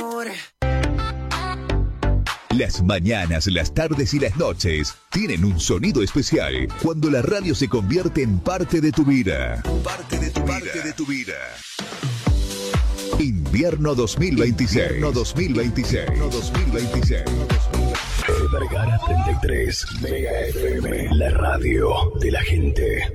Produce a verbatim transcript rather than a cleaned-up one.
Las mañanas, las tardes y las noches tienen un sonido especial cuando la radio se convierte en parte de tu vida. Parte de tu parte vida. de tu vida. Invierno dos mil veintiséis. Invierno dos mil veintiséis. Invierno dos mil veintiséis. Vergara treinta y tres, Mega F M, la radio de la gente.